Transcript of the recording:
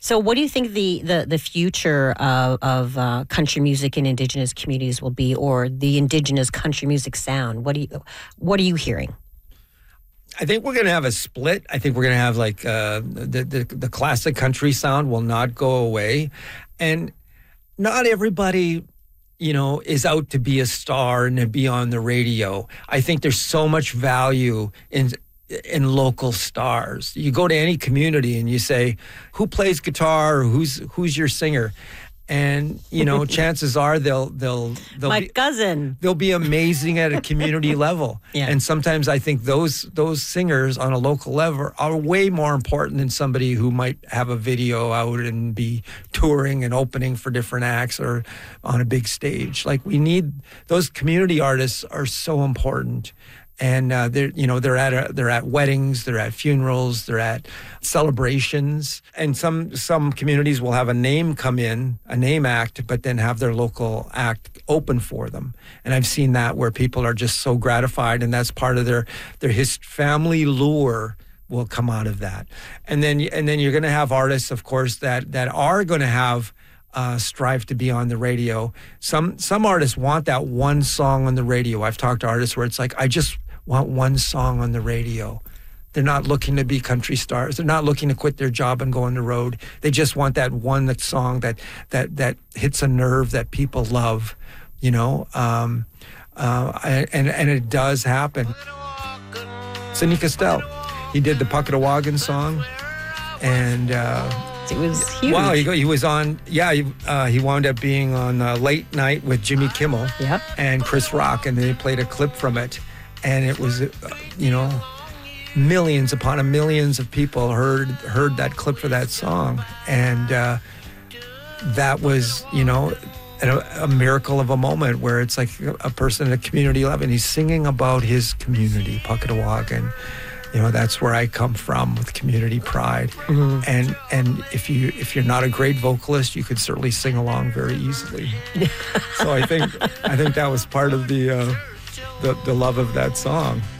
So what do you think the future of country music in Indigenous communities will be, or the Indigenous country music sound? What are you hearing? I think we're going to have a split. I think we're going to have like the classic country sound will not go away. And not everybody, is out to be a star and to be on the radio. I think there's so much value in local stars. You go to any community and you say, who plays guitar or who's your singer? And, chances are they'll My cousin. They'll be amazing at a community level. Yeah. And sometimes I think those singers on a local level are way more important than somebody who might have a video out and be touring and opening for different acts or on a big stage. Like those community artists are so important. And they're at weddings, they're at funerals, they're at celebrations, and some communities will have a name act, but then have their local act open for them. And I've seen that where people are just so gratified, and that's part of their family lure will come out of that. And then you're going to have artists, of course, that are going to have. Strive to be on the radio. Some artists want that one song on the radio. I've talked to artists where it's like, I just want one song on the radio. They're not looking to be country stars. They're not looking to quit their job and go on the road. They just want that one song that hits a nerve that people love, and it does happen. Sidney Castell, he did the Puckatawagan song, and it was huge. Wow, he was on, he wound up being on Late Night with Jimmy Kimmel and Chris Rock, and they played a clip from it. And it was, millions upon millions of people heard that clip for that song. And that was, a miracle of a moment where it's like a person at a community level, and he's singing about his community, Puckatawagan. That's where I come from, with community pride. Mm-hmm. And if you're not a great vocalist, you could certainly sing along very easily. So I think that was part of the love of that song.